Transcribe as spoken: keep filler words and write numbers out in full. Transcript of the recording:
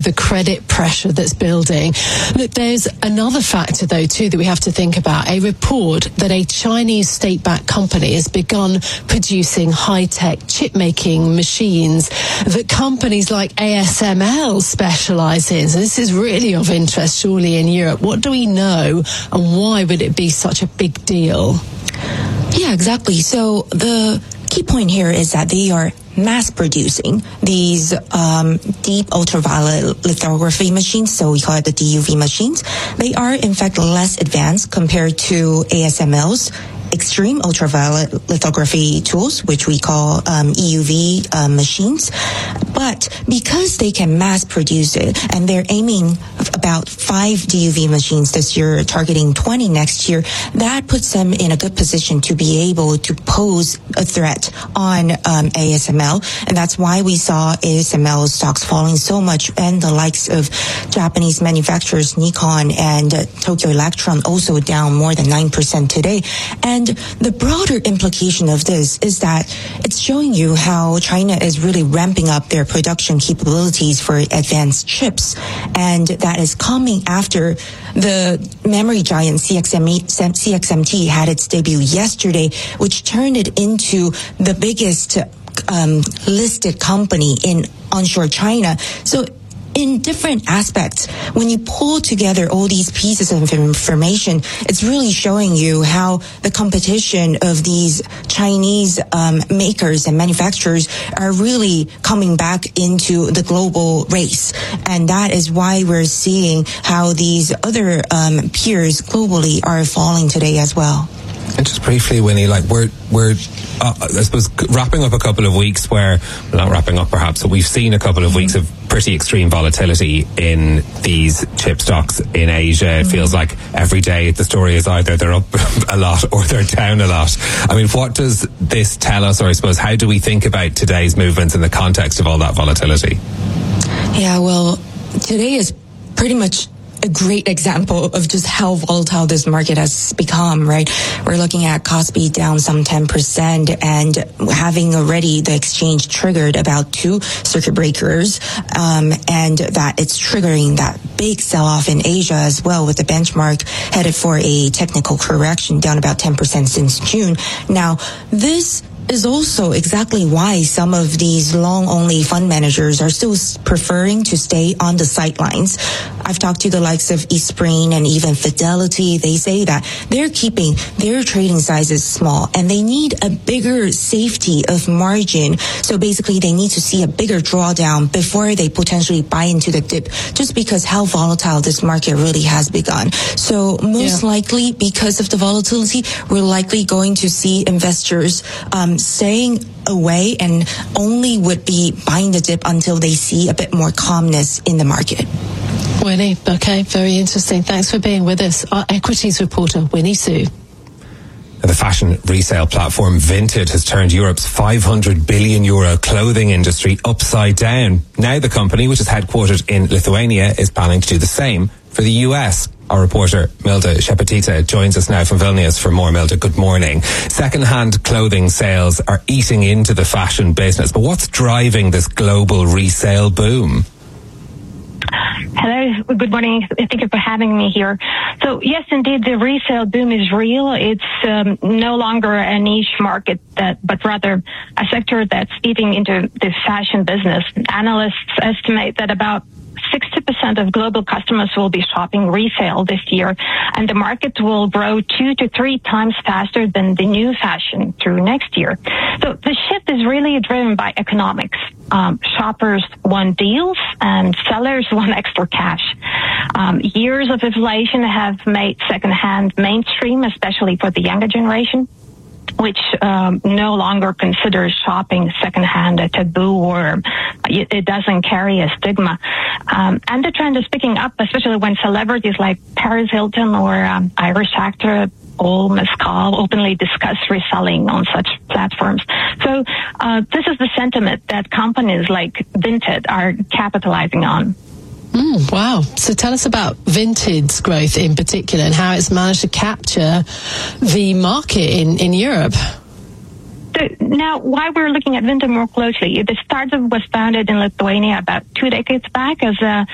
the credit pressure that's building. Look, there's another factor, though, too, that we have to think about. A report that a Chinese state-backed company has begun producing high-tech chip-making machines that companies like A S M L specialise in. So this is really of interest, surely, in Europe. What do we know, and why would it be such a big deal? Yeah, exactly. So the key point here is that they are mass producing these um, deep ultraviolet lithography machines, so we call it the D U V machines. They are in fact less advanced compared to A S M L's extreme ultraviolet lithography tools, which we call um, E U V uh, machines. But because they can mass produce it, and they're aiming about five D U V machines this year, targeting twenty next year, that puts them in a good position to be able to pose a threat on um, A S M L. And that's why we saw A S M L stocks falling so much, and the likes of Japanese manufacturers Nikon and uh, Tokyo Electron also down more than nine percent today. And the broader implication of this is that it's showing you how China is really ramping up their production capabilities for advanced chips, and that is coming after the memory giant C X M T had its debut yesterday, which turned it into the biggest um, listed company in onshore China. So in different aspects, when you pull together all these pieces of information, it's really showing you how the competition of these Chinese um, makers and manufacturers are really coming back into the global race. And that is why we're seeing how these other um, peers globally are falling today as well. And just briefly, Winnie, like we're we're uh, I suppose wrapping up a couple of weeks where, well, not wrapping up perhaps, but we've seen a couple of mm-hmm. weeks of pretty extreme volatility in these chip stocks in Asia. It mm-hmm. feels like every day the story is either they're up a lot or they're down a lot. I mean, what does this tell us, or I suppose how do we think about today's movements in the context of all that volatility? Yeah, well, today is pretty much a great example of just how volatile this market has become, right? We're looking at Kospi down some ten percent and having already the exchange triggered about two circuit breakers, um, and that it's triggering that big sell-off in Asia as well, with the benchmark headed for a technical correction down about ten percent since June. Now, this is also exactly why some of these long-only fund managers are still preferring to stay on the sidelines. I've talked to the likes of Eastspring and even Fidelity. They say that they're keeping their trading sizes small, and they need a bigger safety of margin. So basically, they need to see a bigger drawdown before they potentially buy into the dip, just because how volatile this market really has begun. So most yeah. likely, because of the volatility, we're likely going to see investors um, staying away and only would be buying the dip until they see a bit more calmness in the market. Winnie, okay, very interesting. Thanks for being with us. Our equities reporter, Winnie Su. The fashion resale platform Vinted has turned Europe's five hundred billion euro clothing industry upside down. Now the company, which is headquartered in Lithuania, is planning to do the same for the U S. Our reporter Milda Shepetita joins us now from Vilnius for more. Milda, good morning. Second-hand clothing sales are eating into the fashion business, but what's driving this global resale boom? Hello, good morning. Thank you for having me here. So yes, indeed, the resale boom is real. It's um, no longer a niche market, that, but rather a sector that's eating into the fashion business. Analysts estimate that about sixty percent of global customers will be shopping resale this year, and the market will grow two to three times faster than the new fashion through next year. So the shift is really driven by economics. Um, shoppers want deals and sellers want extra cash. Um, years of inflation have made secondhand mainstream, especially for the younger generation, which um, no longer considers shopping secondhand a taboo, or it, it doesn't carry a stigma. Um, and the trend is picking up, especially when celebrities like Paris Hilton or um, Irish actor Paul Mescal openly discuss reselling on such platforms. So uh, this is the sentiment that companies like Vinted are capitalizing on. Mm, wow. So tell us about Vinted's growth in particular and how it's managed to capture the market in, in Europe. So now, why we're looking at Vinted more closely, the startup was founded in Lithuania about two decades back as a